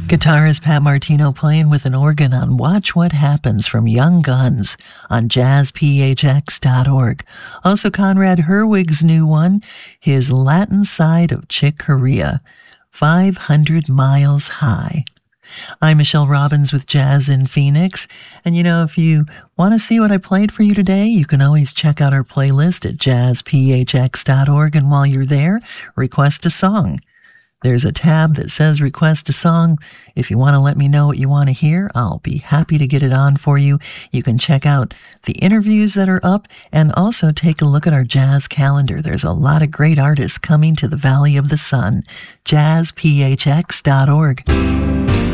Guitarist Pat Martino playing with an organ on Watch What Happens from Young Guns on jazzphx.org. Also Conrad Herwig's new one, his Latin side of Chick Corea, 500 Miles High. I'm Michelle Robbins with Jazz in Phoenix, and if you want to see what I played for you today, you can always check out our playlist at jazzphx.org, and while you're there, request a song. There's a tab that says Request a Song. If you want to let me know what you want to hear, I'll be happy to get it on for you. You can check out the interviews that are up and also take a look at our jazz calendar. There's a lot of great artists coming to the Valley of the Sun. jazzphx.org.